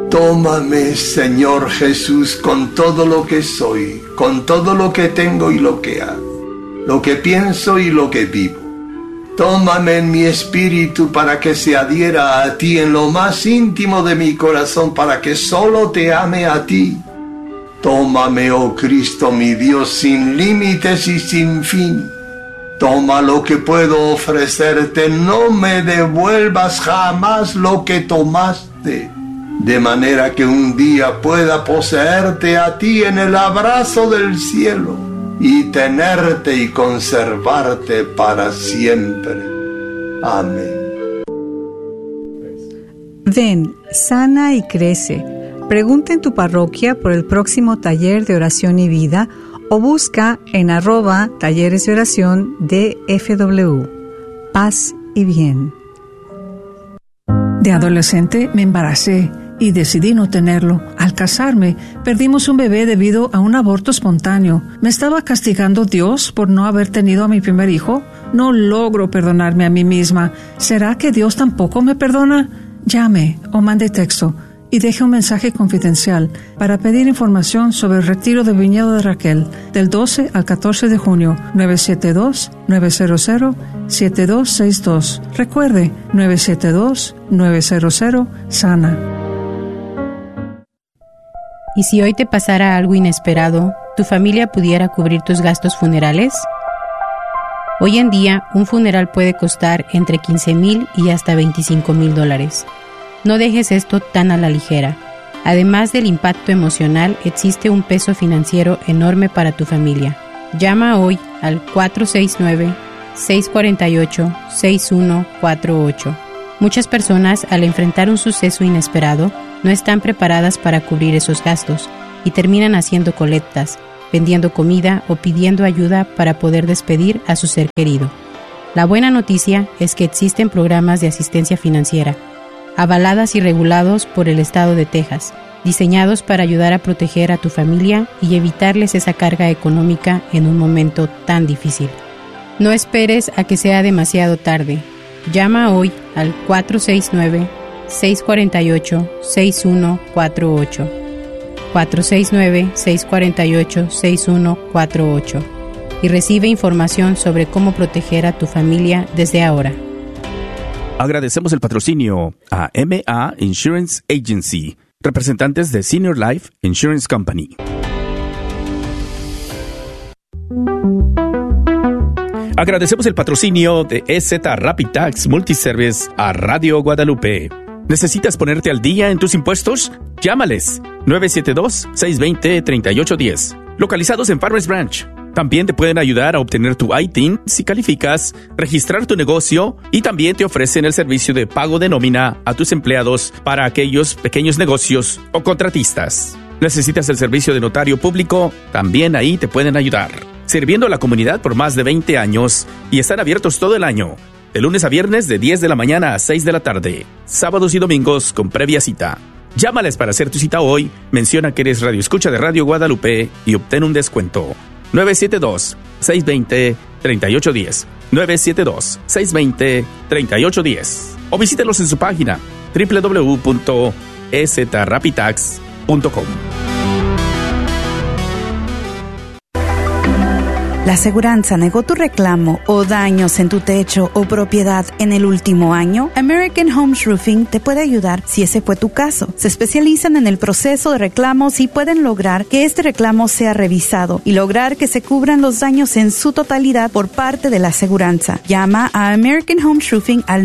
Tómame, Señor Jesús, con todo lo que soy, con todo lo que tengo y lo que hago, lo que pienso y lo que vivo. Tómame en mi espíritu para que se adhiera a ti en lo más íntimo de mi corazón, para que solo te ame a ti. Tómame, oh Cristo, mi Dios, sin límites y sin fin. Toma lo que puedo ofrecerte, no me devuelvas jamás lo que tomaste, de manera que un día pueda poseerte a ti en el abrazo del cielo y tenerte y conservarte para siempre. Amén. Ven, sana y crece. Pregunta en tu parroquia por el próximo taller de oración y vida o busca en @talleres de oración DFW. Paz y bien. De adolescente me embaracé y decidí no tenerlo. Al casarme, perdimos un bebé debido a un aborto espontáneo. ¿Me estaba castigando Dios por no haber tenido a mi primer hijo? No logro perdonarme a mí misma. ¿Será que Dios tampoco me perdona? Llame o mande texto y deje un mensaje confidencial para pedir información sobre el retiro de Viñedo de Raquel del 12 al 14 de junio, 972-900-7262. Recuerde, 972-900-SANA. ¿Y si hoy te pasara algo inesperado, tu familia pudiera cubrir tus gastos funerales? Hoy en día, un funeral puede costar entre $15,000 y hasta $25,000. No dejes esto tan a la ligera. Además del impacto emocional, existe un peso financiero enorme para tu familia. Llama hoy al 469-648-6148. Muchas personas, al enfrentar un suceso inesperado, no están preparadas para cubrir esos gastos y terminan haciendo colectas, vendiendo comida o pidiendo ayuda para poder despedir a su ser querido. La buena noticia es que existen programas de asistencia financiera, avaladas y regulados por el estado de Texas, diseñados para ayudar a proteger a tu familia y evitarles esa carga económica en un momento tan difícil. No esperes a que sea demasiado tarde. Llama hoy al 469-648-6148. 469-648-6148 y recibe información sobre cómo proteger a tu familia desde ahora. Agradecemos el patrocinio a MA Insurance Agency, representantes de Senior Life Insurance Company. Agradecemos el patrocinio de EZ Rapid Tax Multiservice a Radio Guadalupe. ¿Necesitas ponerte al día en tus impuestos? Llámales 972-620-3810, localizados en Farmers Branch. También te pueden ayudar a obtener tu ITIN si calificas, registrar tu negocio y también te ofrecen el servicio de pago de nómina a tus empleados para aquellos pequeños negocios o contratistas. ¿Necesitas el servicio de notario público? También ahí te pueden ayudar. Sirviendo a la comunidad por más de 20 años y están abiertos todo el año, de lunes a viernes de 10 de la mañana a 6 de la tarde, sábados y domingos con previa cita. Llámales para hacer tu cita hoy, menciona que eres radioescucha de Radio Guadalupe y obtén un descuento. 972-620-3810. 972-620-3810. O visítelos en su página www.ezrapitax.com. ¿La aseguranza negó tu reclamo o daños en tu techo o propiedad en el último año? American Homes Roofing te puede ayudar si ese fue tu caso. Se especializan en el proceso de reclamos y pueden lograr que este reclamo sea revisado y lograr que se cubran los daños en su totalidad por parte de la aseguranza. Llama a American Homes Roofing al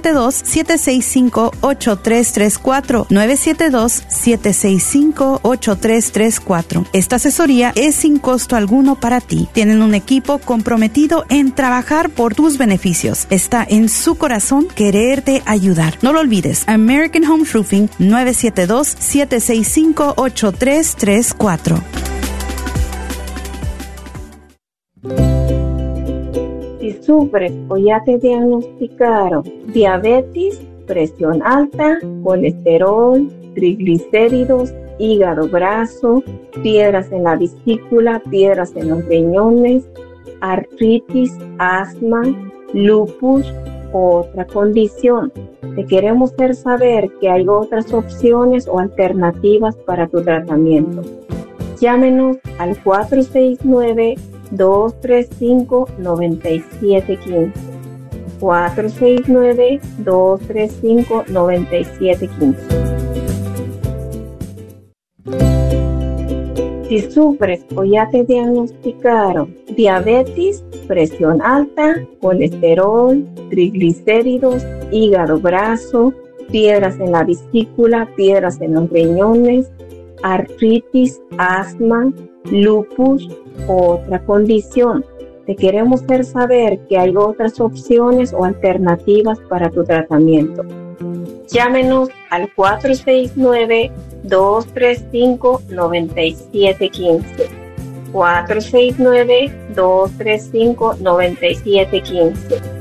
972-765-8334. 972-765-8334. Esta asesoría es sin costo alguno para ti. Tienen un equipo comprometido en trabajar por tus beneficios. Está en su corazón quererte ayudar. No lo olvides. American Home Roofing, 972-765-8334. Si sufres o ya te diagnosticaron diabetes, presión alta, colesterol, triglicéridos, hígado graso, piedras en la vesícula, piedras en los riñones, artritis, asma, lupus o otra condición. Te queremos hacer saber que hay otras opciones o alternativas para tu tratamiento. Llámenos al 469-235-9715. 469-235-9715. Si sufres o ya te diagnosticaron diabetes, presión alta, colesterol, triglicéridos, hígado graso, piedras en la vesícula, piedras en los riñones, artritis, asma, lupus o otra condición, te queremos hacer saber que hay otras opciones o alternativas para tu tratamiento. Llámenos al 469-235-9715. 469-235-9715.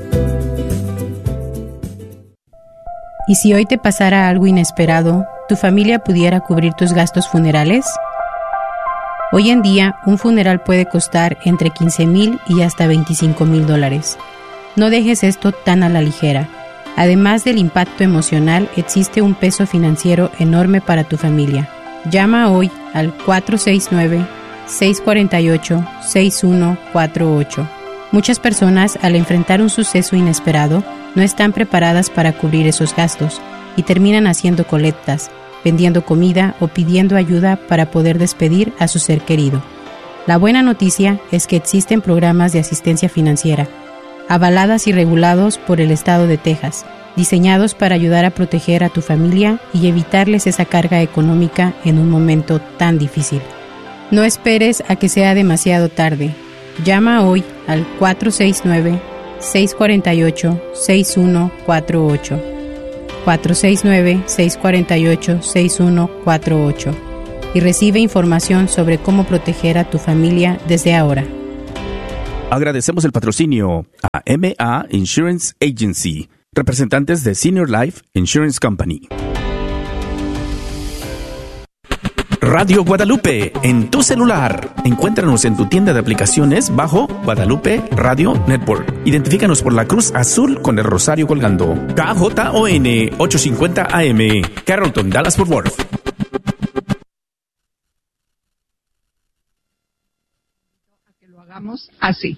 ¿Y si hoy te pasara algo inesperado, tu familia pudiera cubrir tus gastos funerales? Hoy en día, un funeral puede costar entre $15,000 y hasta $25,000. No dejes esto tan a la ligera. Además del impacto emocional, existe un peso financiero enorme para tu familia. Llama hoy al 469-648-6148. Muchas personas, al enfrentar un suceso inesperado, no están preparadas para cubrir esos gastos y terminan haciendo colectas, vendiendo comida o pidiendo ayuda para poder despedir a su ser querido. La buena noticia es que existen programas de asistencia financiera, avaladas y regulados por el estado de Texas, diseñados para ayudar a proteger a tu familia y evitarles esa carga económica en un momento tan difícil. No esperes a que sea demasiado tarde. Llama hoy al 469-648-6148. 469-648-6148 y recibe información sobre cómo proteger a tu familia desde ahora. Agradecemos el patrocinio a MA Insurance Agency, representantes de Senior Life Insurance Company. Radio Guadalupe, en tu celular. Encuéntranos en tu tienda de aplicaciones bajo Guadalupe Radio Network. Identifícanos por la cruz azul con el rosario colgando. KJON 850 AM, Carrollton, Dallas-Fort Worth. Que lo hagamos así.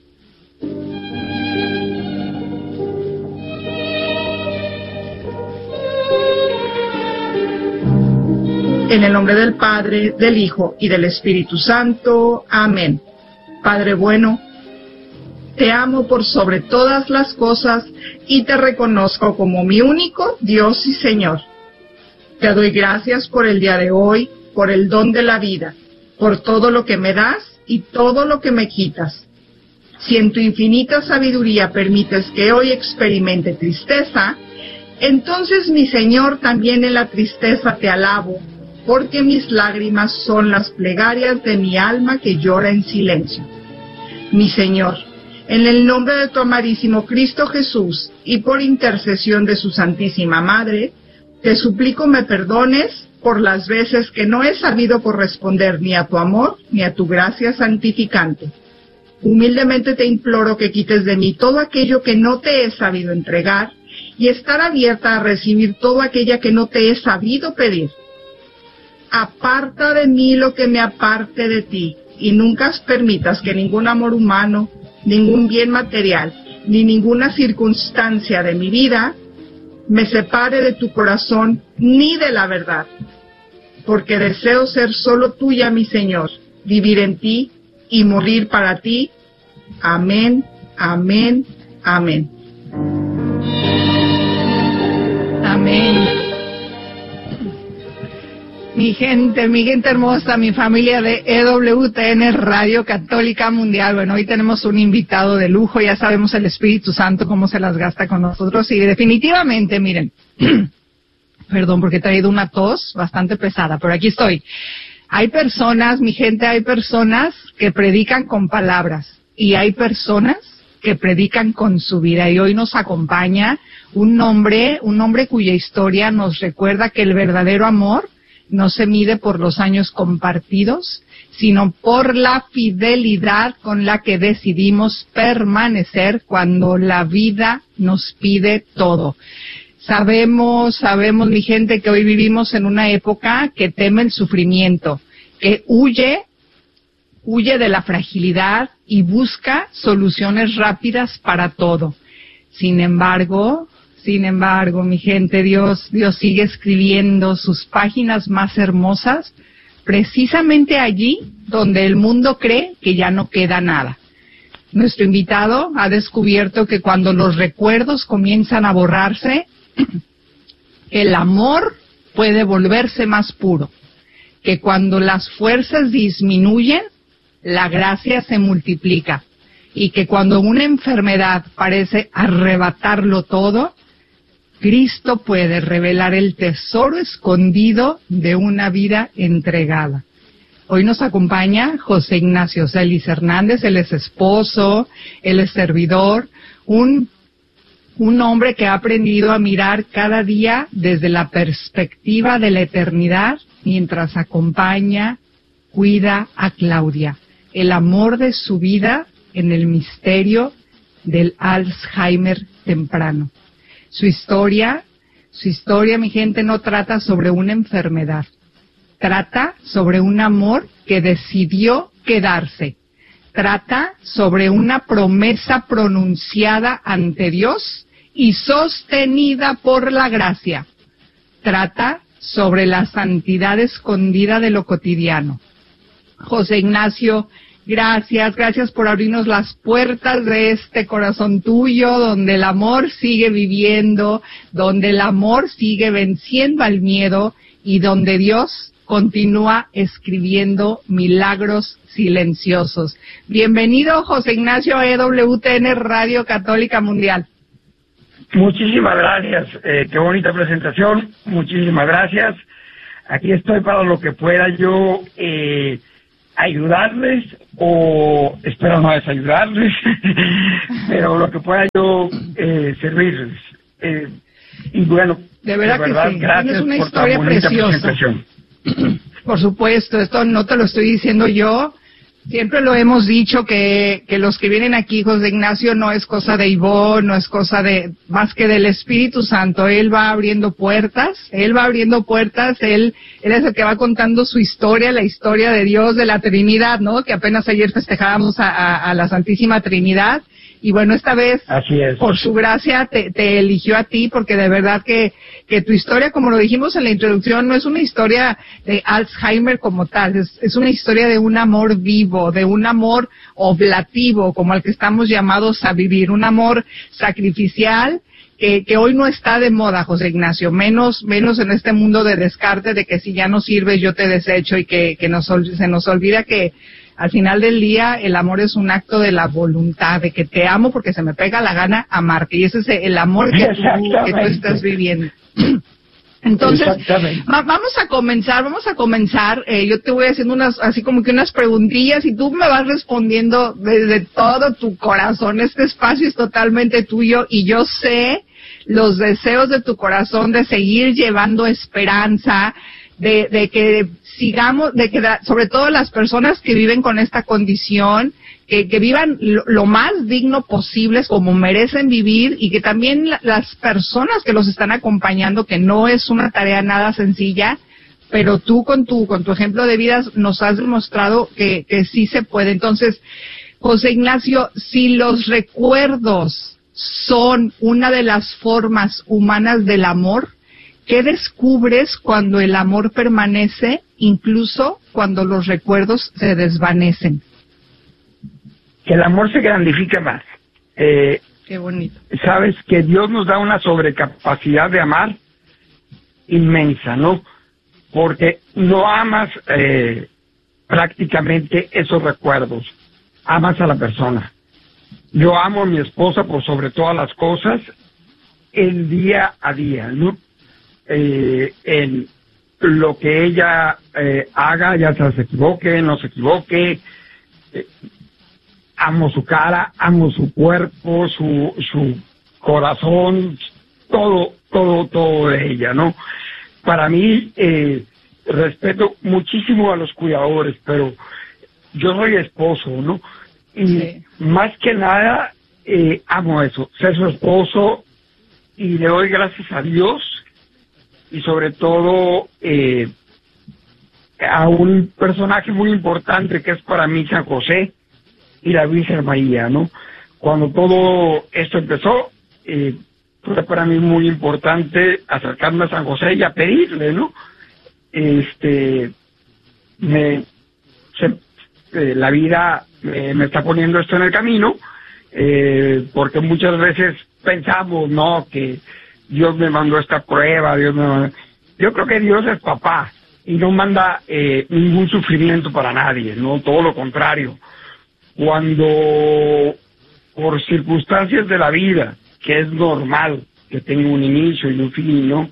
En el nombre del Padre, del Hijo y del Espíritu Santo. Amén. Padre bueno, te amo por sobre todas las cosas y te reconozco como mi único Dios y Señor. Te doy gracias por el día de hoy, por el don de la vida, por todo lo que me das y todo lo que me quitas. Si en tu infinita sabiduría permites que hoy experimente tristeza, entonces, mi Señor, también en la tristeza te alabo, porque mis lágrimas son las plegarias de mi alma que llora en silencio. Mi Señor, en el nombre de tu amadísimo Cristo Jesús y por intercesión de su Santísima Madre, te suplico me perdones por las veces que no he sabido corresponder ni a tu amor ni a tu gracia santificante. Humildemente te imploro que quites de mí todo aquello que no te he sabido entregar y estar abierta a recibir todo aquello que no te he sabido pedir. Aparta de mí lo que me aparte de ti, y nunca permitas que ningún amor humano, ningún bien material, ni ninguna circunstancia de mi vida me separe de tu corazón ni de la verdad, porque deseo ser solo tuya, mi Señor, vivir en ti y morir para ti. Amén, amén, amén. Amén. Mi gente hermosa, mi familia de EWTN Radio Católica Mundial. Bueno, hoy tenemos un invitado de lujo, ya sabemos el Espíritu Santo cómo se las gasta con nosotros y definitivamente, miren, perdón porque he traído una tos bastante pesada, pero aquí estoy. Hay personas, mi gente, hay personas que predican con palabras y hay personas que predican con su vida, y hoy nos acompaña un hombre cuya historia nos recuerda que el verdadero amor no se mide por los años compartidos, sino por la fidelidad con la que decidimos permanecer cuando la vida nos pide todo. Sabemos, mi gente, que hoy vivimos en una época que teme el sufrimiento, que huye de la fragilidad y busca soluciones rápidas para todo. Sin embargo, mi gente, Dios sigue escribiendo sus páginas más hermosas precisamente allí donde el mundo cree que ya no queda nada. Nuestro invitado ha descubierto que cuando los recuerdos comienzan a borrarse, el amor puede volverse más puro, que cuando las fuerzas disminuyen, la gracia se multiplica, y que cuando una enfermedad parece arrebatarlo todo, Cristo puede revelar el tesoro escondido de una vida entregada. Hoy nos acompaña José Ignacio Celis Hernández. Él es esposo, él es servidor, un hombre que ha aprendido a mirar cada día desde la perspectiva de la eternidad mientras acompaña, cuida a Claudia, el amor de su vida en el misterio del Alzheimer temprano. Su historia, mi gente, no trata sobre una enfermedad, trata sobre un amor que decidió quedarse, trata sobre una promesa pronunciada ante Dios y sostenida por la gracia, trata sobre la santidad escondida de lo cotidiano. José Ignacio, gracias por abrirnos las puertas de este corazón tuyo, donde el amor sigue viviendo, donde el amor sigue venciendo al miedo y donde Dios continúa escribiendo milagros silenciosos. Bienvenido, José Ignacio, a EWTN Radio Católica Mundial. Muchísimas gracias, qué bonita presentación, muchísimas gracias. Aquí estoy para lo que pueda yo ayudarles, o espero no desayudarles, pero lo que pueda yo servirles. Y bueno, de verdad que sí, gracias, es una por historia tan bonita preciosa. presentación. Por supuesto, esto no te lo estoy diciendo yo. Siempre lo hemos dicho que los que vienen aquí, José Ignacio, no es cosa de Ivonne, no es cosa de más que del Espíritu Santo. Él va abriendo puertas, él es el que va contando su historia, la historia de Dios, de la Trinidad, ¿no? Que apenas ayer festejábamos a la Santísima Trinidad. Y bueno, esta vez, así es, por su gracia, te eligió a ti, porque de verdad que tu historia, como lo dijimos en la introducción, no es una historia de Alzheimer como tal, es una historia de un amor vivo, de un amor oblativo, como el que estamos llamados a vivir, un amor sacrificial, que hoy no está de moda, José Ignacio, menos en este mundo de descarte, de que si ya no sirves yo te desecho, y que se nos olvida que al final del día el amor es un acto de la voluntad, de que te amo porque se me pega la gana amarte, y ese es el amor que tú estás viviendo. Entonces, vamos a comenzar, yo te voy haciendo unas preguntillas y tú me vas respondiendo desde todo tu corazón. Este espacio es totalmente tuyo y yo sé los deseos de tu corazón de seguir llevando esperanza, de que sigamos, de que sobre todo las personas que viven con esta condición, que vivan lo más digno posible, como merecen vivir, y que también las personas que los están acompañando, que no es una tarea nada sencilla, pero tú con tu ejemplo de vida nos has demostrado que sí se puede. Entonces, José Ignacio, si los recuerdos son una de las formas humanas del amor, ¿qué descubres cuando el amor permanece, incluso cuando los recuerdos se desvanecen? Que el amor se grandifica más. Qué bonito. Sabes que Dios nos da una sobrecapacidad de amar inmensa, ¿no? Porque no amas prácticamente esos recuerdos, amas a la persona. Yo amo a mi esposa por sobre todas las cosas, el día a día, ¿no? En lo que ella haga, ya sea se equivoque, no se equivoque, amo su cara, amo su cuerpo, su corazón, todo de ella, ¿no? Para mí, respeto muchísimo a los cuidadores, pero yo soy esposo, ¿no? Y más que nada, amo eso, ser su esposo, y le doy gracias a Dios, y sobre todo a un personaje muy importante que es para mí San José y la Virgen María, ¿no? Cuando todo esto empezó, fue para mí muy importante acercarme a San José y a pedirle, ¿no? La vida me está poniendo esto en el camino, porque muchas veces pensamos, ¿no?, que Dios me mandó esta prueba, yo creo que Dios es papá y no manda ningún sufrimiento para nadie, ¿no? Todo lo contrario. Cuando por circunstancias de la vida, que es normal que tenga un inicio y un fin, ¿no?,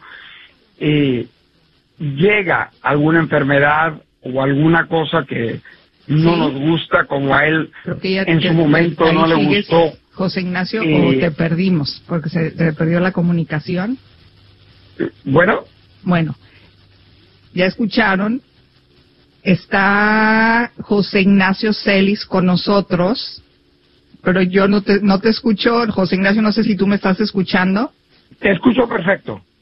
llega alguna enfermedad o alguna cosa que no nos gusta, como a él en su momento no le gustó. José Ignacio, ¿o te perdimos? Porque se te perdió la comunicación. Bueno, ya escucharon. Está José Ignacio Celis con nosotros, pero yo no te escucho. José Ignacio, no sé si tú me estás escuchando. Te escucho perfecto.